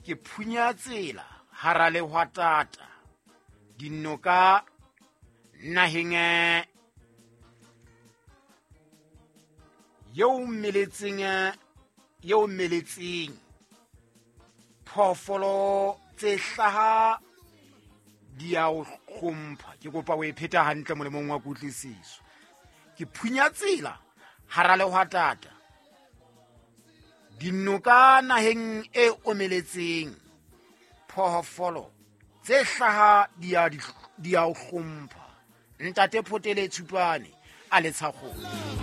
ke phunya tsela hara lehwatata dinoka naheng yeo meletseng phoofolo tse hlaha di a o hlompha. Ke kopa o e pheta hantle molemong wa kutlwisiso. Ke phunya tsela hara lehwatata dinoka naheng e omeletseng phoofolo tse hlaha di a o hlompha. Ntate Photele Tshupane a le Tshakgong.